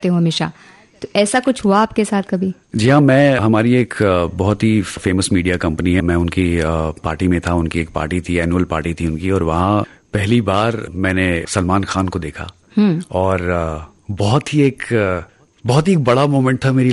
रखते हो हमेशा, तो ऐसा कुछ हुआ आपके साथ कभी? जी हाँ, मैं हमारी एक बहुत ही फेमस मीडिया कंपनी है, मैं उनकी पार्टी में था, उनकी एक पार्टी थी, एनुअल पार्टी थी उनकी, और वहाँ पहली बार मैंने सलमान खान को देखा और बहुत ही एक बड़ा मोमेंट था मेरी